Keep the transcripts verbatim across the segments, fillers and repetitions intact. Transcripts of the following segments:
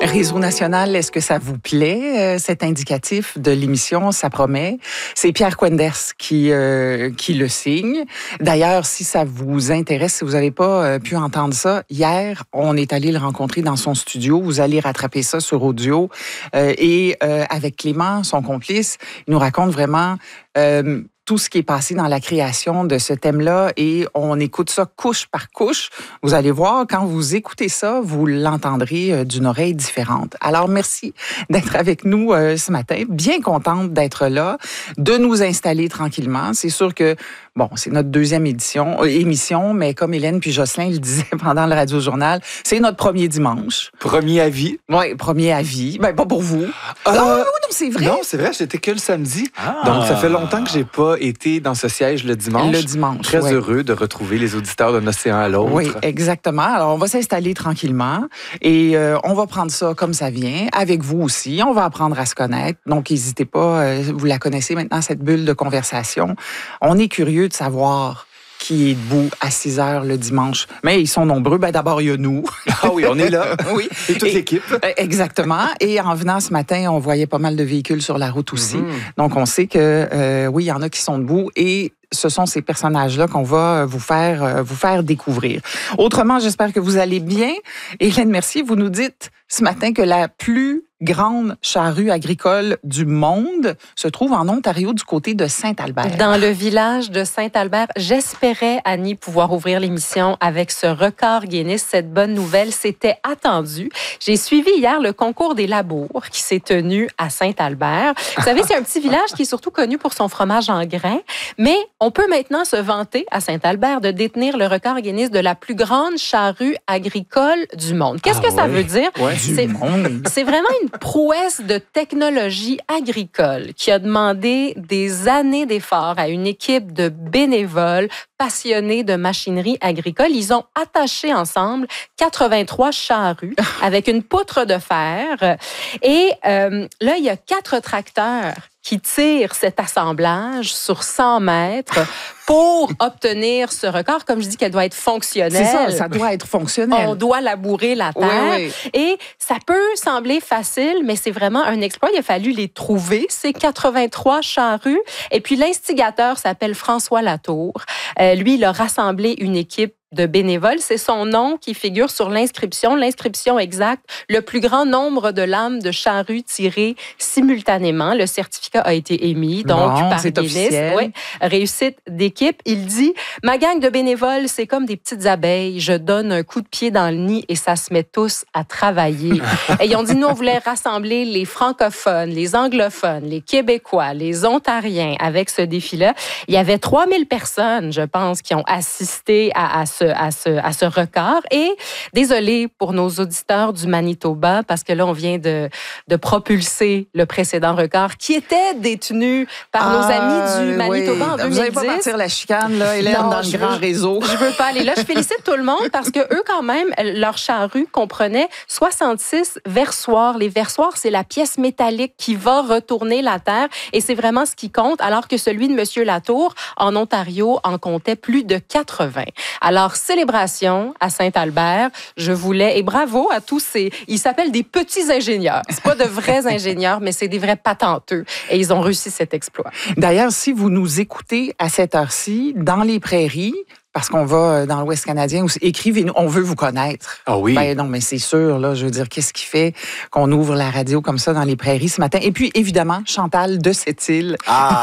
Réseau national, est-ce que ça vous plaît, euh, cet indicatif de l'émission? Ça promet. C'est Pierre Quenders qui, euh, qui le signe. D'ailleurs, si ça vous intéresse, si vous n'avez pas euh, pu entendre ça, hier, on est allé le rencontrer dans son studio. Vous allez rattraper ça sur audio. Euh, et euh, avec Clément, son complice, il nous raconte vraiment... Euh, tout ce qui est passé dans la création de ce thème-là et on écoute ça couche par couche. Vous allez voir, quand vous écoutez ça, vous l'entendrez d'une oreille différente. Alors, merci d'être avec nous euh, ce matin. Bien contente d'être là, de nous installer tranquillement. C'est sûr que, bon, c'est notre deuxième édition, euh, émission, mais comme Hélène puis Jocelyn le disaient pendant le Radio-Journal, c'est notre premier dimanche. Premier avis. Oui, premier avis. Ben, pas pour vous. Euh, oh, non, c'est vrai. Non, c'est vrai, j'étais que le samedi. Ah. Donc, ça fait longtemps que j'ai pas été dans ce siège le dimanche. Le dimanche, Très ouais. heureux de retrouver les auditeurs d'un océan à l'autre. Oui, exactement. Alors, on va s'installer tranquillement et euh, on va prendre ça comme ça vient, avec vous aussi. On va apprendre à se connaître. Donc, n'hésitez pas, euh, vous la connaissez maintenant, cette bulle de conversation. On est curieux de savoir qui est debout à six heures le dimanche. Mais ils sont nombreux. Ben, d'abord, il y a nous. Ah oui, on est là. Oui. Et toute et, l'équipe. Exactement. Et en venant ce matin, on voyait pas mal de véhicules sur la route aussi. Mm-hmm. Donc, on sait que, euh, oui, il y en a qui sont debout et ce sont ces personnages-là qu'on va vous faire, vous faire découvrir. Autrement, j'espère que vous allez bien. Hélène Mercier, vous nous dites ce matin que la plus grande charrue agricole du monde se trouve en Ontario, du côté de Saint-Albert. Dans le village de Saint-Albert. J'espérais, Annie, pouvoir ouvrir l'émission avec ce record Guinness. Cette bonne nouvelle, c'était attendu. J'ai suivi hier le concours des labours qui s'est tenu à Saint-Albert. Vous savez, c'est un petit village qui est surtout connu pour son fromage en grains, mais on peut maintenant se vanter à Saint-Albert de détenir le record Guinness de la plus grande charrue agricole du monde. Qu'est-ce ah que ça ouais. veut dire? Ouais. C'est, c'est vraiment une prouesse de technologie agricole qui a demandé des années d'efforts à une équipe de bénévoles passionnés de machinerie agricole. Ils ont attaché ensemble quatre-vingt-trois charrues avec une poutre de fer. Et euh, là, il y a quatre tracteurs qui tirent cet assemblage sur cent mètres pour obtenir ce record. Comme je dis, qu'elle doit être fonctionnelle. C'est ça, ça doit être fonctionnel. On doit labourer la terre. Oui, oui. Et ça peut sembler facile, mais c'est vraiment un exploit. Il a fallu les trouver, ces quatre-vingt-trois charrues. Et puis, l'instigateur s'appelle François Latour. Euh, lui, il a rassemblé une équipe de bénévoles. C'est son nom qui figure sur l'inscription. L'inscription exacte, le plus grand nombre de lames de charrues tirées simultanément. Le certificat a été émis, donc bon, par c'est Guinness. officiel. Ouais, réussite d'équipe. Il dit, ma gang de bénévoles, c'est comme des petites abeilles. Je donne un coup de pied dans le nid et ça se met tous à travailler. Et ils ont dit, nous, on voulait rassembler les francophones, les anglophones, les Québécois, les Ontariens avec ce défi-là. Il y avait trois mille personnes, je pense, qui ont assisté à, à ce À ce, à ce record. Et désolé pour nos auditeurs du Manitoba, parce que là, on vient de, de propulser le précédent record qui était détenu par ah, nos amis du Manitoba oui. en deux mille dix. Vous n'allez pas partir la chicane, là, Hélène, non, dans le grand veux, réseau. Je veux pas aller là. Je félicite tout le monde parce que eux, quand même, leur charrue comprenait soixante-six versoirs. Les versoirs, c'est la pièce métallique qui va retourner la terre et c'est vraiment ce qui compte, alors que celui de M. Latour, en Ontario, en comptait plus de quatre-vingts. Alors, célébration à Saint-Albert. Je voulais, et bravo à tous ces, ils s'appellent des petits ingénieurs. C'est pas de vrais ingénieurs, mais c'est des vrais patenteux. Et ils ont réussi cet exploit. D'ailleurs, si vous nous écoutez à cette heure-ci, dans les prairies, parce qu'on va dans l'Ouest canadien, écrivez-nous, on veut vous connaître. Ah oui. Ben non, mais c'est sûr, là, je veux dire, qu'est-ce qui fait qu'on ouvre la radio comme ça dans les prairies ce matin? Et puis, évidemment, Chantal de Sept-Îles.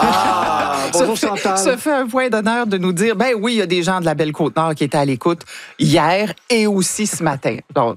Ah! Bonjour, se fait, Chantal. se fait un point d'honneur de nous dire, ben oui, il y a des gens de la Belle-Côte-Nord qui étaient à l'écoute hier et aussi ce matin. Donc,